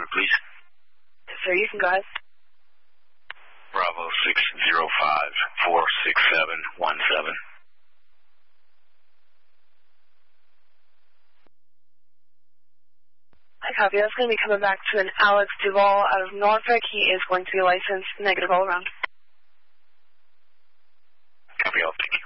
number, please. Yes, sir, you can go ahead. Bravo 605-46717. I copy. That's going to be coming back to an Alex Duvall out of Norfolk. He is going to be licensed negative all around. Copy all. Thank you.